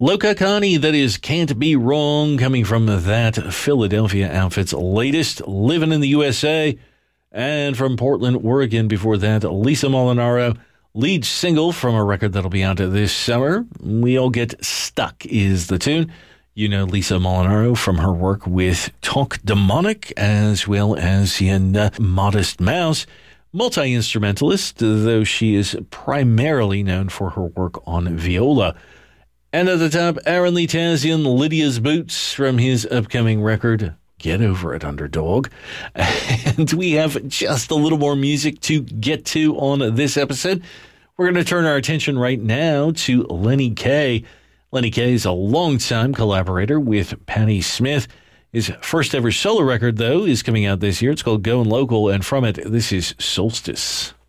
Loca Connie, that is Can't Be Wrong, coming from that Philadelphia outfit's latest, Living in the USA. And from Portland, Oregon, before that, Lisa Molinaro, lead single from a record that'll be out this summer. We All Get Stuck is the tune. You know Lisa Molinaro from her work with Talk Demonic, as well as in Modest Mouse. Multi-instrumentalist, though she is primarily known for her work on viola. And at the top, Aaron Lee Tazian, Lydia's Boots, from his upcoming record, Get Over It, Underdog. And we have just a little more music to get to on this episode. We're going to turn our attention right now to Lenny Kaye. Lenny Kaye is a longtime collaborator with Patti Smith. His first ever solo record, though, is coming out this year. It's called Goin' Local, and from it, this is Solstice.